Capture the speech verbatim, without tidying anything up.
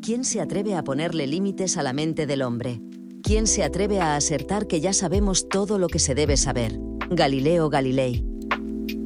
¿Quién se atreve a ponerle límites a la mente del hombre? ¿Quién se atreve a asertar que ya sabemos todo lo que se debe saber? Galileo Galilei.